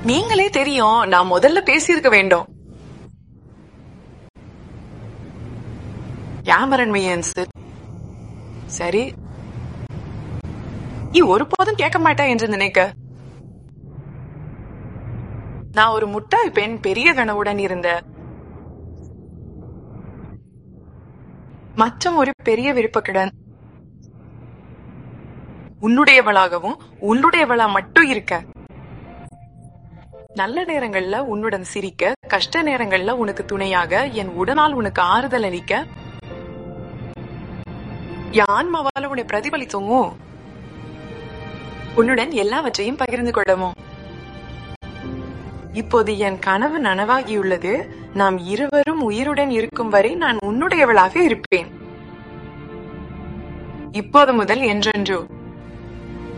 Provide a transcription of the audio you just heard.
நீங்களே தெரியும், நான் முதல்ல பேசியிருக்க வேண்டும். சரி, நீ ஒருபோதும் கேட்க மாட்டா என்று நினைக்க. நான் ஒரு முட்டாள் பெண், பெரிய கனவுடன் இருந்த மற்றும் ஒரு பெரிய விருப்பத்துடன் உன்னுடையவளாகவும் உன்னுடையவளா மட்டும் இருக்க. நல்ல நேரங்கள்ல உன்னுடன் சிரிக்க, கஷ்ட நேரங்கள்ல உனக்கு துணையாக, என் உடனால் உனக்கு ஆறுதல் அளிக்க, என் ஆன்மாவால உன்னை பிரதிபலித்தோமோ, உன்னுடன் எல்லாவற்றையும் பகிர்ந்து கொள்ளமோ. இப்போது என் கனவு நனவாகியுள்ளது. நாம் இருவரும் உயிருடன் இருக்கும் வரை நான் உன்னுடையவளாக இருப்பேன். இப்போது முதல் என்றென்றோ.